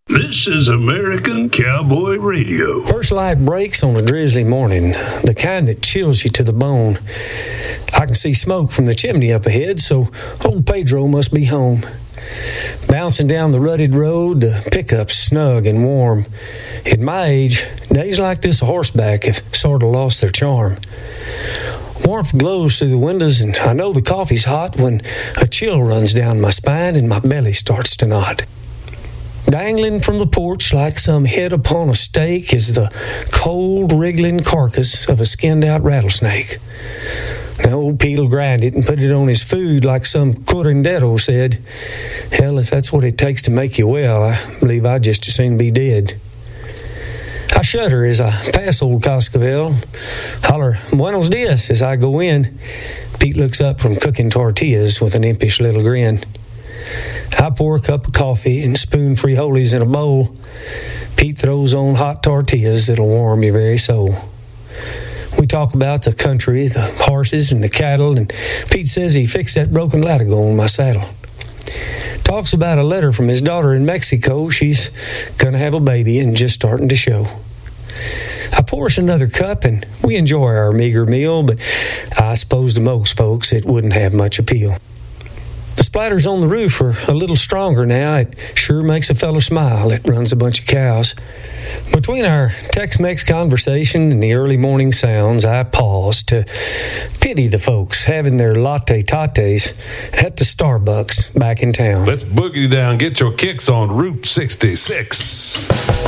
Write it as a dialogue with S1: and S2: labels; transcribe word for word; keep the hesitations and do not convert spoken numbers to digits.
S1: This is American Cowboy Radio.
S2: First light breaks on a drizzly morning, the kind that chills you to the bone. I can see smoke from the chimney up ahead, so old Pedro must be home. Bouncing down the rutted road, the pickup's snug and warm. At my age, days like this horseback have sort of lost their charm. Warmth glows through the windows, and I know the coffee's hot when a chill runs down my spine and my belly starts to knot. Dangling from the porch like some head upon a stake is the cold, wriggling carcass of a skinned-out rattlesnake. Now, old Pete'll grind it and put it on his food like some curandero said. Hell, if that's what it takes to make you well, I believe I'd just as soon be dead. I shudder as I pass old Cascavel, holler "Buenos dias" as I go in. Pete looks up from cooking tortillas with an impish little grin. I pour a cup of coffee and spoon frijoles in a bowl. Pete throws on hot tortillas that'll warm your very soul. We talk about the country, the horses, and the cattle, and Pete says he fixed that broken latigo on my saddle. Talks about a letter from his daughter in Mexico. She's going to have a baby and just starting to show. I pour us another cup, and we enjoy our meager meal, but I suppose to most folks it wouldn't have much appeal. The splatters on the roof are a little stronger now. It sure makes a fellow smile. It runs a bunch of cows. Between our Tex-Mex conversation and the early morning sounds, I pause to pity the folks having their latte tates at the Starbucks back in town.
S3: Let's boogie down. Get your kicks on Route sixty-six.